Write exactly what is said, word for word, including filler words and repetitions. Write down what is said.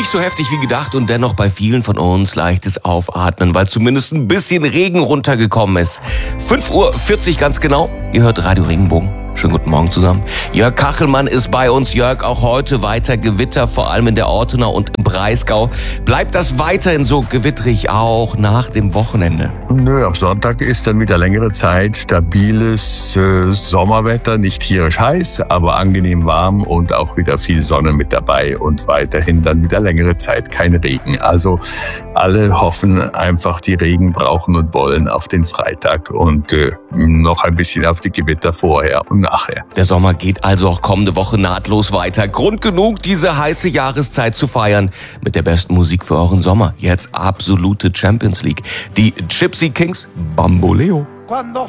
Nicht so heftig wie gedacht und dennoch bei vielen von uns leichtes Aufatmen, weil zumindest ein bisschen Regen runtergekommen ist. fünf Uhr vierzig ganz genau. Ihr hört Radio Regenbogen. Schönen guten Morgen zusammen. Jörg Kachelmann ist bei uns. Jörg, auch heute weiter Gewitter, vor allem in der Ortenau und im Breisgau. Bleibt das weiterhin so gewitterig auch nach dem Wochenende? Nö, am Sonntag ist dann wieder längere Zeit stabiles äh, Sommerwetter. Nicht tierisch heiß, aber angenehm warm und auch wieder viel Sonne mit dabei und weiterhin dann wieder längere Zeit kein Regen. Also alle hoffen einfach, die Regen brauchen und wollen auf den Freitag und äh, noch ein bisschen auf die Gewitter vorher und nachher. Der Sommer geht also auch kommende Woche nahtlos weiter. Grund genug, diese heiße Jahreszeit zu feiern mit der besten Musik für euren Sommer. Jetzt absolute Champions League. Die Gypsy Kings, Bamboleo. Cuando